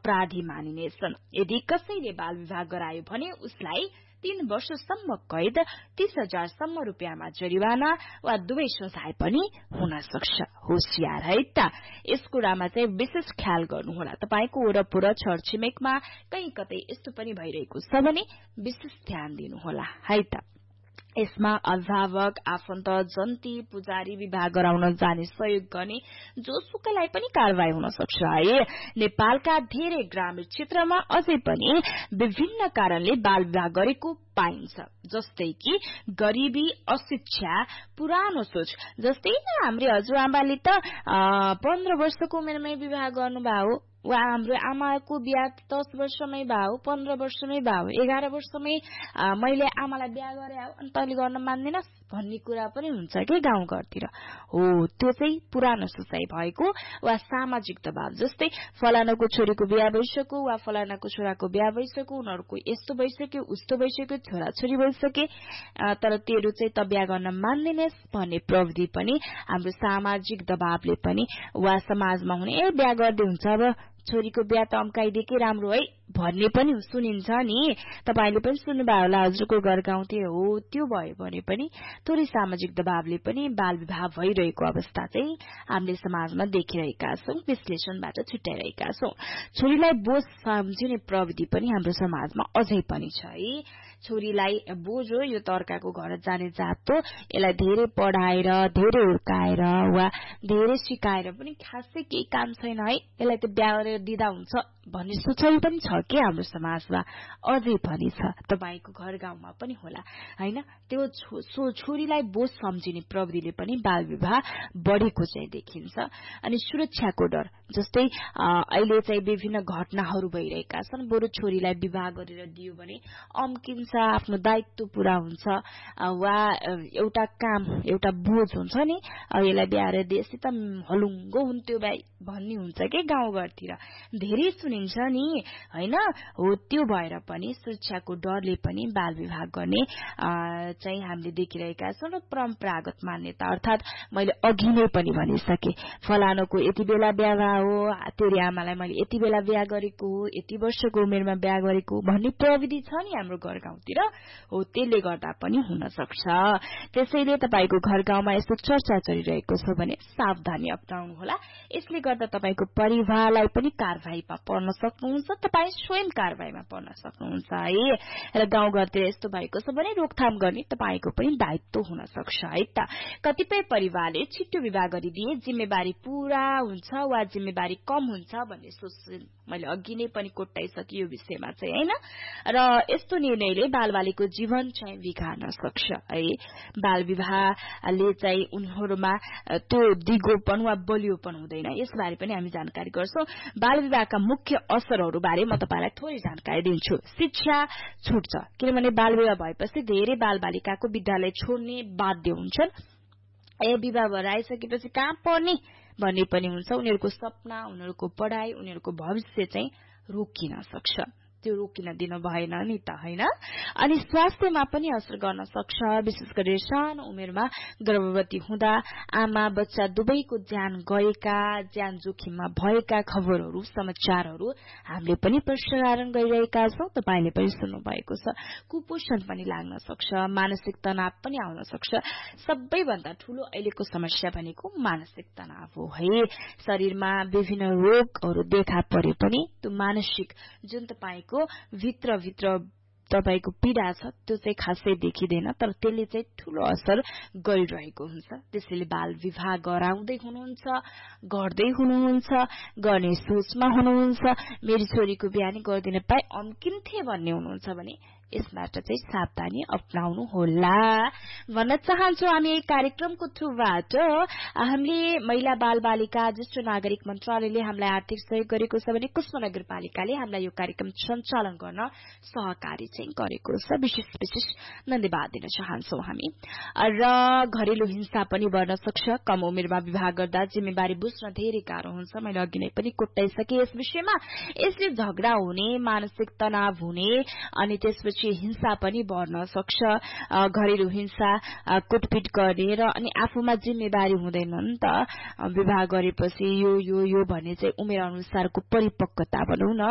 अपराधी मानिनेछन्। यदि कसैले बाल विवाह गरायो भने उसलाई 3 वर्षसम्म कैद, 30,000 सम्म रुपियाँमा जरिवाना वा दुवै सजाय पनि हुन सक्छ। होशियार है त। यस कुरामा चाहिँ विशेष ख्याल गर्नुहोला। तपाईको वरपर छरछिमेकमा कहीं कतै यस्तो पनि भइरहेको छ भने विशेष ध्यान दिनुहोला है त। यसमा अभिभावक, आफन्त, जन्ती, पुजारी विवाह गराउन जाने सहयोग गर्ने जोसुकैलाई पनि कारवाही हुन सक्छ है। नेपालका धेरै ग्रामीण क्षेत्रमा अझै पनि विभिन्न कारणले बाल विवाह गरेको पाइन्छ, जस्तै कि गरीबी, अशिक्षा, पुरानो सोच। जस्तै हाम्रो हजुरआमाले त 15 वर्षको उमेरमै विवाह गर्नुभयो, वा हाम्रो आमाको बिहा 10 वर्षमै भयो, 15 वर्षमै भयो, 11 वर्षमै मैले आमालाई बिहा गरे अनि तैले गर्न मान्दिनस् भन्ने कुरा पनि हुन्छ के गाउँघरतिर। हो, त्यो चाहिँ पुरानो सोचाइ भएको वा सामाजिक दबाव। जस्तै फलानाको छोरीको बिहा भइसक्यो वा फलानाको छोराको बिहा भइसक्यो, उनीहरुको यस्तो भइसक्यो, उस्तो भइसक्यो, छोराछोरी भइसके, तर तेरो चाहिँ त बिहा गर्न मान्दिनस् भन्ने प्रविधि पनि हाम्रो सामाजिक दबावले पनि वा समाजमा हुने बिहा गर्दै हुन्छ अब छोरीको बिहा त अम्काइदिएकै राम्रो है भन्ने पनि सुनिन्छ नि। तपाईले पनि सुन्नुभयो होला, हजुरको घर गाउँतिर हो। त्यो भयो भने पनि थोरै सामाजिक दबावले पनि बाल विवाह भइरहेको अवस्था चाहिँ हामीले समाजमा देखिरहेका छौं, विश्लेषणबाट छुट्याइरहेका छौं। छोरीलाई बोझ सम्झिने प्रविधि पनि हाम्रो समाजमा अझै पनि छ है। छोरीलाई बोझ हो, यो तर्काको घर जाने जात हो, यसलाई धेरै पढाएर, धेरै हुर्काएर वा धेरै सिकाएर पनि खासै केही काम छैन है, यसलाई त बिहा गरेर दिदा हुन्छ भन्ने सोचाइ पनि छ के हाम्रो समाजमा अझै पनि छ। तपाईको घर गाउँमा पनि होला हैन। त्यो छोरीलाई बोझ सम्झिने प्रविधिले पनि बाल विवाह बढेको चाहिँ देखिन्छ। अनि सुरक्षाको डर, जस्तै अहिले चाहिँ विभिन्न घटनाहरू भइरहेका छन्, बरु छोरीलाई विवाह गरेर दियो भने अम्किन्छ, आफ्नो दायित्व पूरा हुन्छ वा एउटा काम, एउटा बोझ हुन्छ नि, यसलाई बिहा गरेर दिएपछि त हलुङ्गो हुन्थ्यो भाइ भन्ने हुन्छ के गाउँघरतिर धेरै सुनिन्छ नि हैन। हो, त्यो भएर पनि सुरक्षाको डरले पनि बाल विवाह गर्ने चाहिँ हामीले देखिरहेका छौं। र परम्परागत मान्यता, अर्थात मैले अघि नै पनि भनिसके, फलानुको यति बेला बिहा हो, तेरी आमालाई मैले यति बेला बिहा गरेको हो, यति वर्षको उमेरमा बिहा गरेको भन्ने प्रविधि छ नि हाम्रो घर गाउँतिर। हो, त्यसले गर्दा पनि हुन सक्छ। त्यसैले तपाईको घर गाउँमा यस्तो चर्चा चलिरहेको छ भने सावधानी अपनाउनु होला। यसले गर्दा तपाईको परिवारलाई पनि कारवाहीमा पर्न सक्नुहुन्छ, तपाई स्वयं कारवाहीमा पर्न सक्नुहुन्छ है। र गाउँघरतिर यस्तो भएको छ भने रोकथाम गर्ने तपाईको पनि दायित्व हुन सक्छ है त। कतिपय परिवारले छिटो विवाह गरिदिए जिम्मेवारी पूरा हुन्छ वा जिम्मेवारी कम हुन्छ भन्ने सोच मैले अघि नै पनि कोट्टाइसके यो विषयमा चाहिँ हैन। र यस्तो निर्णयले बालबालिको जीवन चाहिँ बिगार्न सक्छ है। बाल विवाहले चाहिँ उनीहरुमा त्यो दिगोपन वा बलियोपन हुँदैन, यसबारे पनि हामी जानकारी गर्छौं। बाल विवाहका मुख्य असरहरू बारे म तपाईलाई थोरै जानकारी दिन्छु। शिक्षा छुट्छ, किनभने बाल विवाह भएपछि धेरै बालबालिकाको विद्यालय छोड्ने बाध्य हुन्छन्। विवाह भएर आइसकेपछि कहाँ पढ्ने भन्ने पनि हुन्छ। उनीहरुको सपना, उनीहरुको पढाइ, उनीहरुको भविष्य चाहिँ रोकिन सक्छ। त्यो रोकिन दिन भएन नि त हैन। अनि स्वास्थ्यमा पनि असर गर्न सक्छ। विशेष गरी सानो उमेरमा गर्भवती हुँदा आमा बच्चा दुवैको ज्यान गएका, ज्यान जोखिममा भएका खबरहरू, समाचारहरू हामीले पनि प्रसारण गरिरहेका छौं, तपाईले पनि सुन्नु भएको छ। कुपोषण पनि लाग्न सक्छ, मानसिक तनाव पनि आउन सक्छ। सबैभन्दा ठूलो अहिलेको समस्या भनेको मानसिक तनाव हो है। शरीरमा विभिन्न रोगहरू देखा परे पनि त्यो मानसिक जुन तपाईको भित्र तपाईको पीडा छ त्यो चाहिँ खासै देखिदैन, तर त्यसले चाहिँ ठूलो असर गरिरहेको हुन्छ। त्यसैले बाल विवाह गराउँदै हुनुहुन्छ, गर्दै हुनुहुन्छ, गर्ने सोचमा हुनुहुन्छ, मेरी छोरीको बिहा नि गर्दिन पाए अम्किन्थे भन्ने हुनुहुन्छ भने यसबाट चाहिँ सावधानी अपनाउनु होला भन्न चाहन्छु। हामी यही कार्यक्रमको थ्रुबाट हामीले महिला बाल बालिका ज्येष्ठ नागरिक मन्त्रालयले हामीलाई आर्थिक सहयोग गरेको छ भने कुष्मा नगरपालिकाले हामीलाई यो कार्यक्रम सञ्चालन गर्न सहकारी चाहिँ गरेको छ। विशेष धन्यवाद दिन चाहन्छौं हामी। र घरेलु हिंसा पनि बढ्न सक्छ। कम उमेरमा विवाह गर्दा जिम्मेवारी बुझ्न धेरै गाह्रो हुन्छ। मैले अघि नै पनि कोट्टाइसके यस विषयमा। यसले झगडा हुने, मानसिक तनाव हुने अनि त्यसपछि हिंसा पनि बढ्न सक्छ। घरेलु हिंसा, कुटपिट गर्ने र अनि आफूमा जिम्मेवारी हुँदैन नि त। विवाह गरेपछि यो भन्ने चाहिँ उमेर अनुसारको परिपक्वता भनौं न